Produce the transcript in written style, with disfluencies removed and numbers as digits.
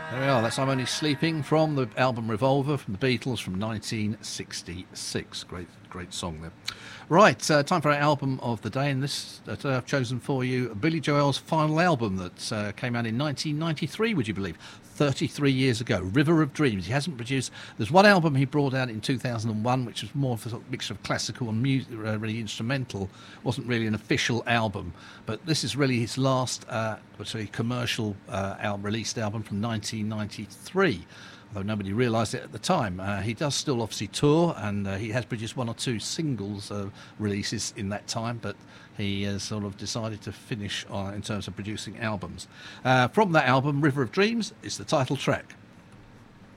There we are. That's I'm Only Sleeping from the album Revolver from the Beatles from 1966. Great song there. Right, time for our album of the day, and this that I've chosen for you, Billy Joel's final album that came out in 1993, would you believe? 33 years ago, River of Dreams. He hasn't produced... There's one album he brought out in 2001, which was more of a sort of mixture of classical and music, really instrumental. Wasn't really an official album, but this is really his last commercial released album from 1993. Although nobody realised it at the time. He does still obviously tour, and he has produced one or two singles releases in that time, but he has sort of decided to finish in terms of producing albums. From that album, River of Dreams, is the title track.